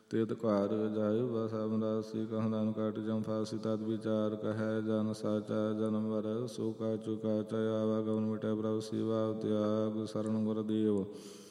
ਤਿਤ ਘਾਰ ਜਾਇ ਬਸਮ ਰਾਸੀ ਕਹਦਾਨ ਕਾਟ ਜਮ ਫਾਸੀ ਤਦ ਵਿਚਾਰ ਕਹੈ ਜਨ ਸਾਚਾ ਜਨਮ ਵਰ ਸੋ ਕਾ ਚੁਕਾ ਚੈ ਆਵਾ ਗਵਨ ਮਿਟੈ ਪ੍ਰਭ ਸਿਵਾ ਤਿਆਗ ਸਰਣ ਗੁਰ ਦੇਵ